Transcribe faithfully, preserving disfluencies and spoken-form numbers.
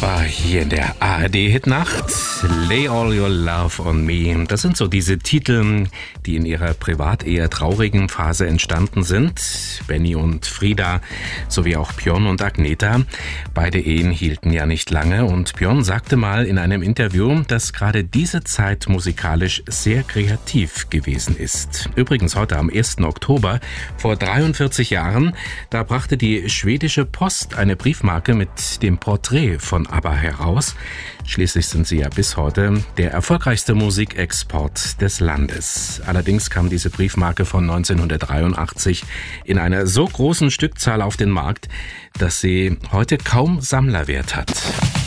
Aber hier in der A R D-Hitnacht, Lay All Your Love on Me. Das sind so diese Titel, die in ihrer privat eher traurigen Phase entstanden sind. Benny und Frida sowie auch Björn und Agneta. Beide Ehen hielten ja nicht lange und Björn sagte mal in einem Interview, dass gerade diese Zeit musikalisch sehr kreativ gewesen ist. Übrigens heute am ersten Oktober vor dreiundvierzig Jahren, da brachte die schwedische Post eine Briefmarke mit dem Porträt von ABBA heraus. Schließlich sind sie ja bis heute der erfolgreichste Musikexport des Landes. Allerdings kam diese Briefmarke von neunzehnhundertdreiundachtzig in einer so großen Stückzahl auf den Markt, dass sie heute kaum Sammlerwert hat.